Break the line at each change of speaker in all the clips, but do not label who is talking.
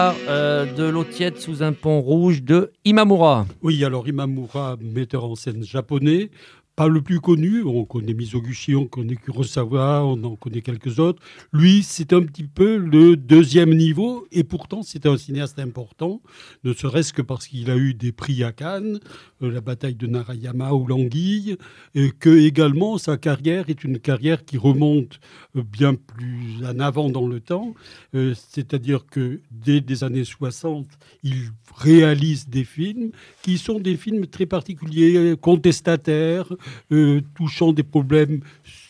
De l'eau tiède sous un pont rouge de Imamura.
Oui, alors Imamura, metteur en scène japonais, pas le plus connu. On connaît Mizoguchi, on connaît Kurosawa, on en connaît quelques autres. Lui, c'est un petit peu le deuxième niveau, et pourtant c'est un cinéaste important, ne serait-ce que parce qu'il a eu des prix à Cannes, la bataille de Narayama ou l'Anguille, et que également sa carrière est une carrière qui remonte bien plus en avant dans le temps. C'est-à-dire que dès les années 60, il réalise des films qui sont des films très particuliers, contestataires, touchant des problèmes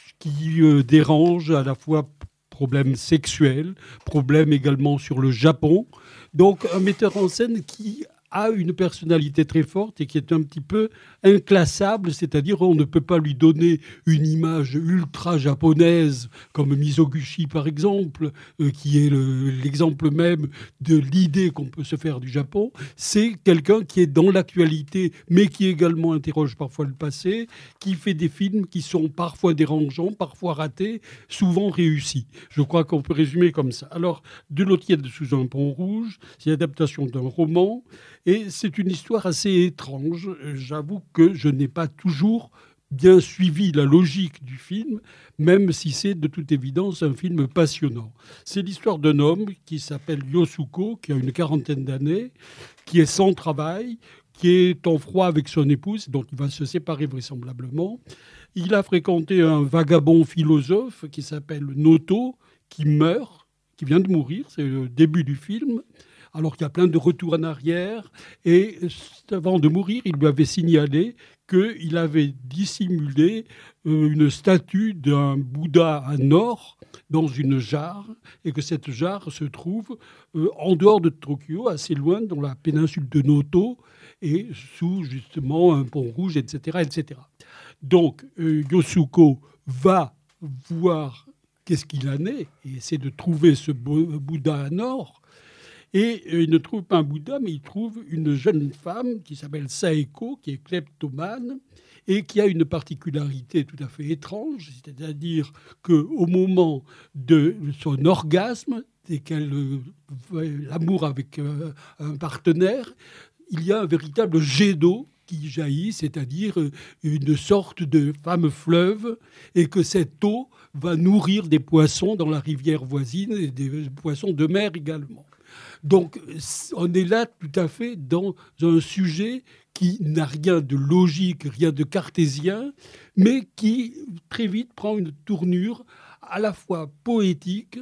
qui dérangent, à la fois problèmes sexuels, problèmes également sur le Japon. Donc un metteur en scène qui a une personnalité très forte et qui est un petit peu inclassable, c'est-à-dire on ne peut pas lui donner une image ultra japonaise comme Mizoguchi par exemple, qui est l'exemple même de l'idée qu'on peut se faire du Japon. C'est quelqu'un qui est dans l'actualité, mais qui également interroge parfois le passé, qui fait des films qui sont parfois dérangeants, parfois ratés, souvent réussis. Je crois qu'on peut résumer comme ça. Alors, De l'eau tiède sous un pont rouge, c'est l'adaptation d'un roman. Et c'est une histoire assez étrange. J'avoue que je n'ai pas toujours bien suivi la logique du film, même si c'est de toute évidence un film passionnant. C'est l'histoire d'un homme qui s'appelle Yosuko, qui a une quarantaine d'années, qui est sans travail, qui est en froid avec son épouse, donc il va se séparer vraisemblablement. Il a fréquenté un vagabond philosophe qui s'appelle Noto, qui meurt, qui vient de mourir, c'est le début du film, alors qu'il y a plein de retours en arrière. Et avant de mourir, il lui avait signalé qu'il avait dissimulé une statue d'un Bouddha en or dans une jarre, et que cette jarre se trouve en dehors de Tokyo, assez loin, dans la péninsule de Noto, et sous justement un pont rouge, etc. etc. Donc Yosuko va voir qu'est-ce qu'il en est, et essaie de trouver ce Bouddha en or. Et il ne trouve pas un Bouddha, mais il trouve une jeune femme qui s'appelle Saeko, qui est kleptomane, et qui a une particularité tout à fait étrange, c'est-à-dire qu'au moment de son orgasme, dès qu'elle l'amour avec un partenaire, il y a un véritable jet d'eau qui jaillit, c'est-à-dire une sorte de fameux fleuve, et que cette eau va nourrir des poissons dans la rivière voisine, et des poissons de mer également. Donc, on est là tout à fait dans un sujet qui n'a rien de logique, rien de cartésien, mais qui très vite prend une tournure à la fois poétique,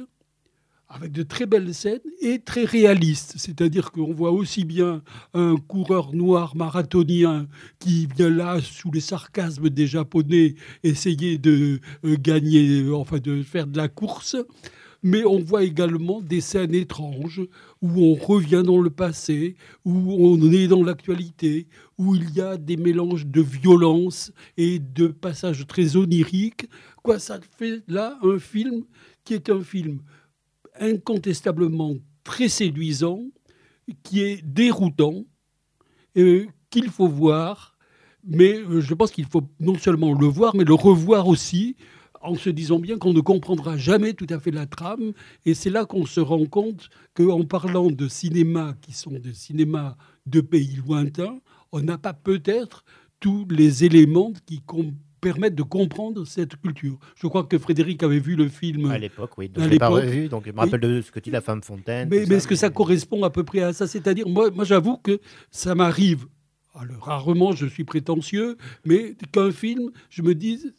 avec de très belles scènes, et très réaliste. C'est-à-dire qu'on voit aussi bien un coureur noir marathonien qui vient là, sous les sarcasmes des Japonais, essayer de gagner, enfin de faire de la course. Mais on voit également des scènes étranges où on revient dans le passé, où on est dans l'actualité, où il y a des mélanges de violence et de passages très oniriques. Quoi, ça fait là un film qui est un film incontestablement très séduisant, qui est déroutant, qu'il faut voir. Mais je pense qu'il faut non seulement le voir, mais le revoir aussi, en se disant bien qu'on ne comprendra jamais tout à fait la trame. Et c'est là qu'on se rend compte qu'en parlant de cinéma, qui sont des cinémas de pays lointains, on n'a pas peut-être tous les éléments qui permettent de comprendre cette culture. Je crois que Frédéric avait vu le film
à l'époque, oui. Donc je ne l'ai pas revu, donc je me rappelle de ce que dit La Femme Fontaine.
Mais est-ce que ça correspond à peu près à ça? C'est-à-dire, moi j'avoue que ça m'arrive. Alors, rarement, je suis prétentieux, mais qu'un film, je me dis,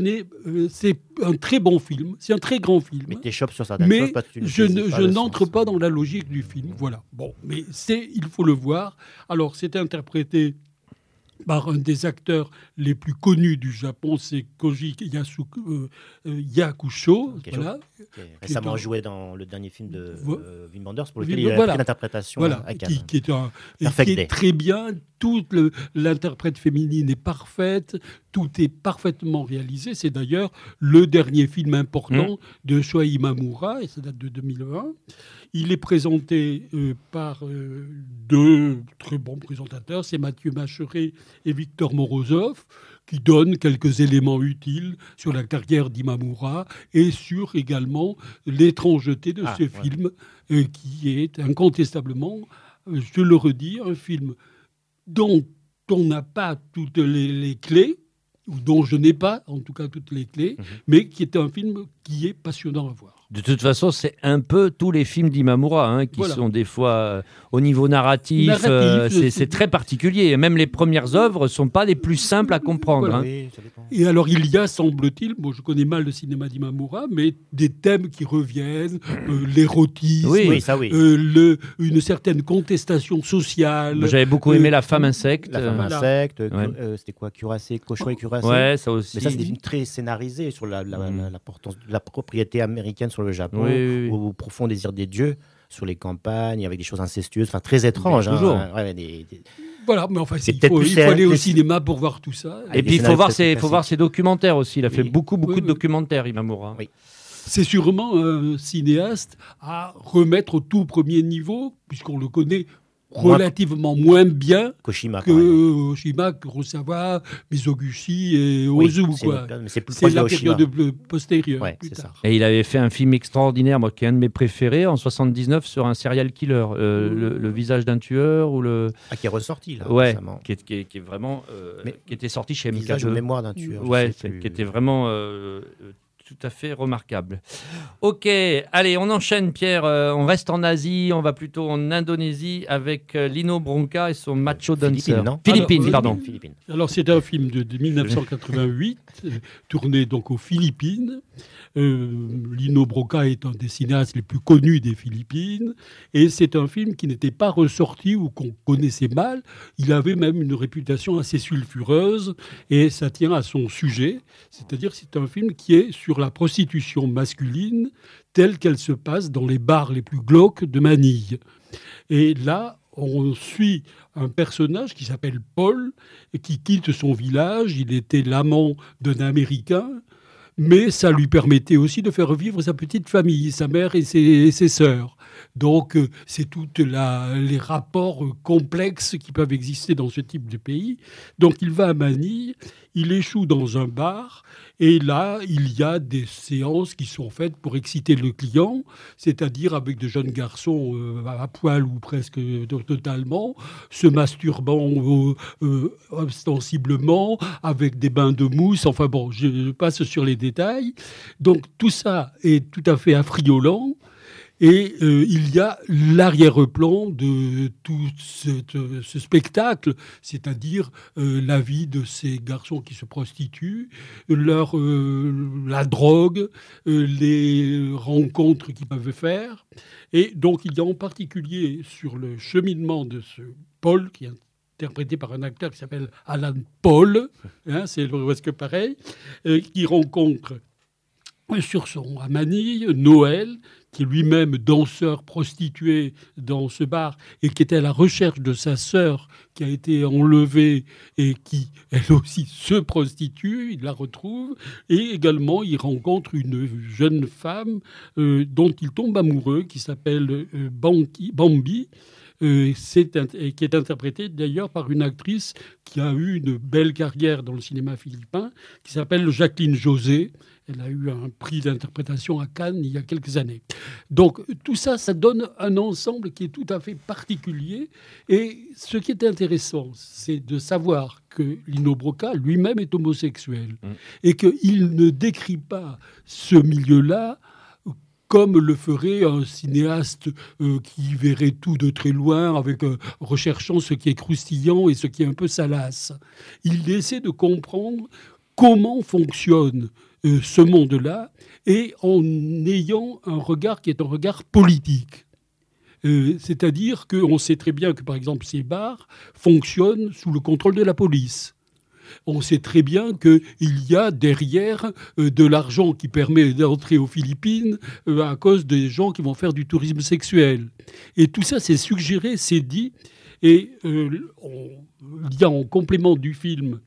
c'est un très bon film, c'est un très grand film.
Mais tu échoppes sur certaines choses parce que tu ne
je n'entre pas dans la logique du film. Voilà. Bon, mais il faut le voir. Alors, c'était interprété par un des acteurs les plus connus du Japon, c'est Koji Yakusho. Voilà.
Qui est récemment joué dans le dernier film de Wim Wenders, pour lequel
il
a pris l'interprétation à Cannes.
Qui est très bien. Toute l'interprète féminine est parfaite. Tout est parfaitement réalisé. C'est d'ailleurs le dernier film important de Shoei Imamura, et ça date de 2020. Il est présenté par deux très bons présentateurs, c'est Mathieu Macheret et Victor Morozov, qui donne quelques éléments utiles sur la carrière d'Imamura et sur également l'étrangeté de ce film, qui est incontestablement, je le redis, un film dont on n'a pas toutes les clés, ou dont je n'ai pas, en tout cas, toutes les clés, mais qui est un film qui est passionnant à voir.
De toute façon, c'est un peu tous les films d'Imamura qui sont des fois, au niveau narratif, c'est très particulier. Même les premières œuvres ne sont pas les plus simples à comprendre.
Voilà.
Oui, ça dépend.
Et alors, il y a, semble-t-il, bon, je connais mal le cinéma d'Imamura, mais des thèmes qui reviennent, l'érotisme, une certaine contestation sociale.
J'avais beaucoup aimé La femme insecte.
La femme insecte, c'était quoi, Cuirassé, Cochon et Cuirassé.
Ouais, ça aussi.
Mais ça, c'est des films très scénarisés sur l'importance de la propriété américaine sur le Japon, au profond désir des dieux, sur les campagnes, avec des choses incestueuses, enfin très étranges.
Voilà, mais enfin, il faut aller au cinéma pour voir tout ça.
Et puis il faut voir ses documentaires aussi. Il a fait beaucoup de documentaires, Imamura.
Oui. C'est sûrement un cinéaste à remettre au tout premier niveau, puisqu'on le connaît relativement moins bien
qu'Oshima,
Kurosawa, Mizoguchi et Ozu. C'est la période postérieure. Plus tard.
Et il avait fait un film extraordinaire, moi, qui est un de mes préférés, en 79, sur un serial killer, le visage d'un tueur ou le.
Qui est ressorti là.
Récemment. Qui est vraiment, qui était sorti chez MK2.
Visage de mémoire d'un tueur.
Qui était vraiment. Tout à fait remarquable. Ok, allez, on enchaîne, Pierre. On reste en Asie, on va plutôt en Indonésie avec Lino Branca et son Macho Dancer. Philippines.
Alors, c'est un film de 1988, tourné donc aux Philippines. Lino Branca est un des cinéastes les plus connus des Philippines. Et c'est un film qui n'était pas ressorti ou qu'on connaissait mal. Il avait même une réputation assez sulfureuse. Et ça tient à son sujet. C'est-à-dire que c'est un film qui est sur la prostitution masculine telle qu'elle se passe dans les bars les plus glauques de Manille. Et là, on suit un personnage qui s'appelle Paul et qui quitte son village. Il était l'amant d'un Américain, mais ça lui permettait aussi de faire vivre sa petite famille, sa mère et ses sœurs. Donc, c'est tous les rapports complexes qui peuvent exister dans ce type de pays. Donc, il va à Manille, il échoue dans un bar, et là, il y a des séances qui sont faites pour exciter le client, c'est-à-dire avec de jeunes garçons à poil ou presque totalement, se masturbant ostensiblement, avec des bains de mousse. Enfin bon, je passe sur les détails. Donc, tout ça est tout à fait affriolant. Et il y a l'arrière-plan de tout ce spectacle, c'est-à-dire la vie de ces garçons qui se prostituent, la drogue, les rencontres qu'ils peuvent faire. Et donc, il y a en particulier sur le cheminement de ce Paul, qui est interprété par un acteur qui s'appelle Alan Paul, c'est presque pareil, qui rencontre à Manille, Noël, qui est lui-même danseur prostitué dans ce bar et qui était à la recherche de sa sœur qui a été enlevée et qui, elle aussi, se prostitue. Il la retrouve. Et également, il rencontre une jeune femme dont il tombe amoureux, qui s'appelle Bambi. Qui est interprétée d'ailleurs par une actrice qui a eu une belle carrière dans le cinéma philippin, qui s'appelle Jacqueline José. Elle a eu un prix d'interprétation à Cannes il y a quelques années. Donc tout ça, ça donne un ensemble qui est tout à fait particulier. Et ce qui est intéressant, c'est de savoir que Lino Branca lui-même est homosexuel et qu'il ne décrit pas ce milieu-là comme le ferait un cinéaste qui verrait tout de très loin, recherchant ce qui est croustillant et ce qui est un peu salace. Il essaie de comprendre comment fonctionne ce monde-là, et en ayant un regard qui est un regard politique. C'est-à-dire qu'on sait très bien que, par exemple, ces bars fonctionnent sous le contrôle de la police. On sait très bien qu'il y a derrière de l'argent qui permet d'entrer aux Philippines à cause des gens qui vont faire du tourisme sexuel. Et tout ça, c'est suggéré, c'est dit. Et il y a en complément du film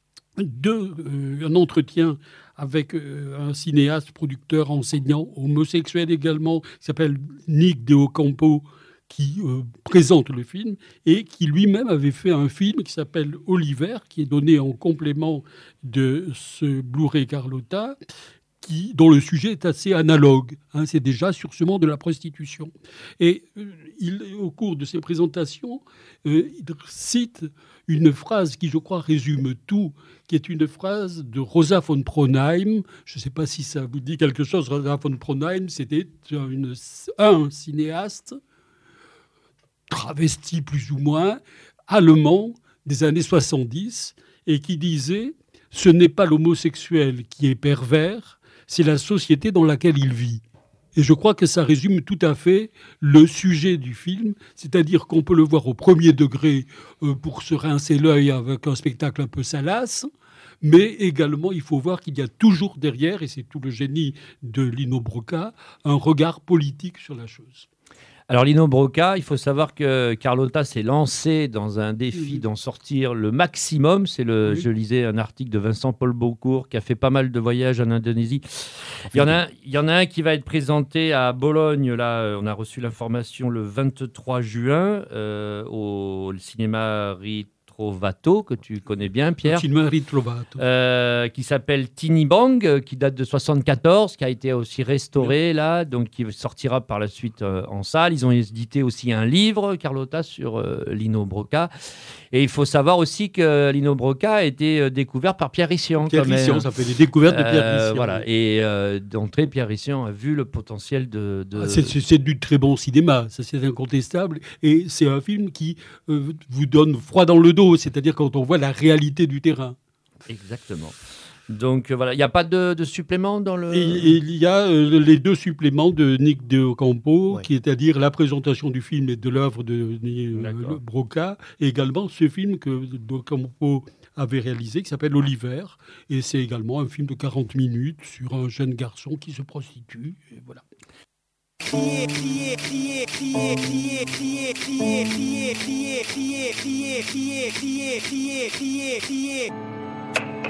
un entretien avec un cinéaste, producteur, enseignant, homosexuel également, qui s'appelle Nick De Ocampo, qui présente le film et qui lui-même avait fait un film qui s'appelle Oliver, qui est donné en complément de ce Blu-ray Carlotta, dont le sujet est assez analogue. C'est déjà sur ce monde de la prostitution. Et au cours de ses présentations, il cite une phrase qui, je crois, résume tout, qui est une phrase de Rosa von Braunheim. Je ne sais pas si ça vous dit quelque chose. Rosa von Braunheim, c'était un cinéaste travesti plus ou moins, allemand des années 70, et qui disait « Ce n'est pas l'homosexuel qui est pervers, c'est la société dans laquelle il vit ». Et je crois que ça résume tout à fait le sujet du film, c'est-à-dire qu'on peut le voir au premier degré pour se rincer l'œil avec un spectacle un peu salace, mais également il faut voir qu'il y a toujours derrière, et c'est tout le génie de Lino Brocca, un regard politique sur la chose.
Alors Lino Brocca, il faut savoir que Carlotta s'est lancé dans un défi d'en sortir le maximum. Je lisais un article de Vincent-Paul Beaucourt qui a fait pas mal de voyages en Indonésie. Il y en a un qui va être présenté à Bologne. Là, on a reçu l'information le 23 juin au cinéma Ritrovato, que tu connais bien, Pierre.
Cinéma Ritrovato.
Qui s'appelle Tiny Bang, qui date de 1974, qui a été aussi restauré, là, donc qui sortira par la suite en salle. Ils ont édité aussi un livre, Carlotta, sur Lino Brocca. Et il faut savoir aussi que Lino Brocca a été découvert par Pierre Rissian.
Pierre Rissian, ça fait les découvertes de Pierre Rissian.
Voilà. Et d'entrée, Pierre Rissian a vu le potentiel de...
C'est du très bon cinéma, ça c'est incontestable. Et c'est un film qui vous donne froid dans le dos, c'est-à-dire quand on voit la réalité du terrain.
Exactement. Donc voilà, il n'y a pas de supplément dans le...
Et il y a les deux suppléments de Nick de Ocampo, qui est à dire la présentation du film et de l'œuvre de Brocca, et également ce film que Ocampo avait réalisé, qui s'appelle Oliver, et c'est également un film de 40 minutes sur un jeune garçon qui se prostitue, et voilà.
Crier, crier, crier, crier, crier, crier, crier, crier, crier, crier, crier, crier, crier, crier, crier, crier.